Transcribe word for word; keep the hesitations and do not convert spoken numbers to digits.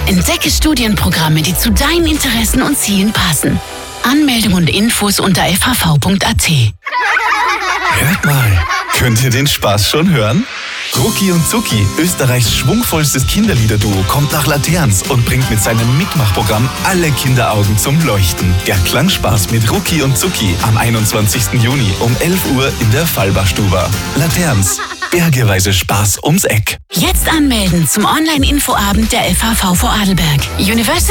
Entdecke Studienprogramme, die zu deinen Interessen und Zielen passen. Anmeldung und Infos unter f h v punkt a t. Hört mal, könnt ihr den Spaß schon hören? Rucki und Zucki, Österreichs schwungvollstes Kinderliederduo, kommt nach Laterns und bringt mit seinem Mitmachprogramm alle Kinderaugen zum Leuchten. Der Klangspaß mit Rucki und Zucki am einundzwanzigsten Juni um elf Uhr in der Fallbachstuba. Laterns, bergeweise Spaß ums Eck. Jetzt anmelden zum Online-Infoabend der F H V Vorarlberg. University